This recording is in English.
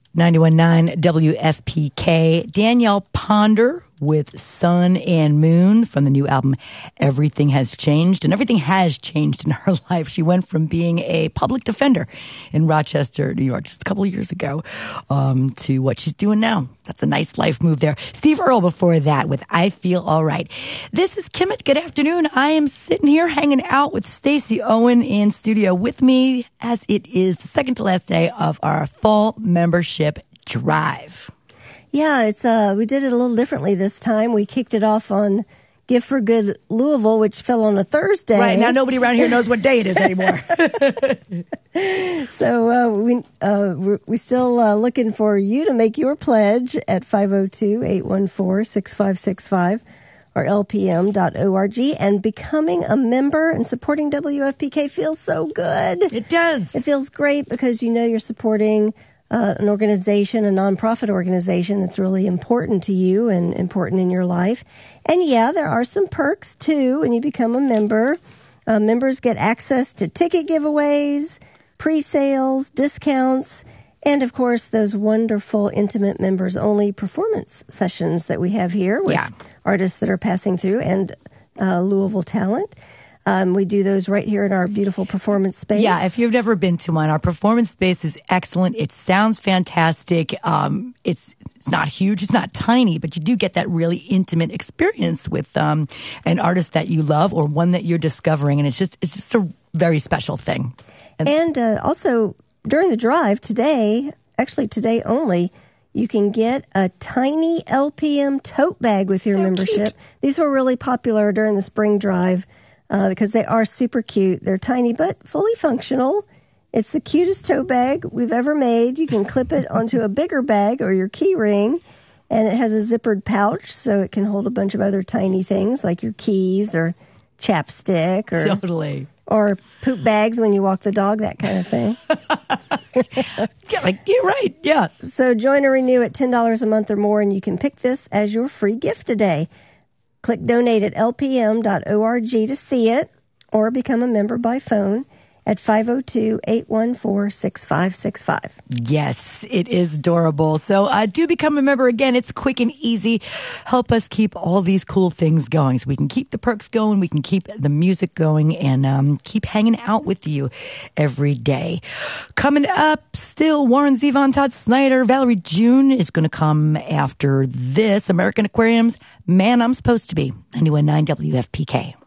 91.9 WFPK. Danielle Ponder with Sun and Moon from the new album Everything Has Changed. And everything has changed in her life. She went from being a public defender in Rochester, New York, just a couple of years ago, to what she's doing now. That's a nice life move there. Steve Earle before that with I Feel All Right. This is Kimmit. Good afternoon. I am sitting here hanging out with Stacey Owen in studio with me as it is the second to last day of our fall membership drive. Yeah, it's we did it a little differently this time. We kicked it off on Gift for Good Louisville, which fell on a Thursday. Right, now nobody around here knows what day it is anymore. So we're still looking for you to make your pledge at 502-814-6565 or lpm.org. And becoming a member and supporting WFPK feels so good. It does. It feels great because you know you're supporting an organization, a nonprofit organization that's really important to you and important in your life. And yeah, there are some perks too when you become a member. Members get access to ticket giveaways, pre-sales, discounts, and of course those wonderful intimate members-only performance sessions that we have here with artists that are passing through and Louisville talent. We do those right here in our beautiful performance space. Yeah, if you've never been to one, our performance space is excellent. It sounds fantastic. It's not huge, it's not tiny, but you do get that really intimate experience with an artist that you love or one that you're discovering, and it's just a very special thing. And also during the drive today, actually today only, you can get a tiny LPM tote bag with your membership. Cute. These were really popular during the spring drive. Because they are super cute. They're tiny but fully functional. It's the cutest tote bag we've ever made. You can clip it onto a bigger bag or your key ring, and it has a zippered pouch so it can hold a bunch of other tiny things like your keys or chapstick or poop bags when you walk the dog, that kind of thing. You're right, yes. So join or renew at $10 a month or more, and you can pick this as your free gift today. Click donate at lpm.org to see it or become a member by phone at 502-814-6565. Yes, it is adorable. So do become a member. Again, it's quick and easy. Help us keep all these cool things going so we can keep the perks going, we can keep the music going, and keep hanging out with you every day. Coming up still, Warren Zevon, Todd Snyder, Valerie June is going to come after this. American Aquarium's Man I'm Supposed to Be, 91.9 WFPK.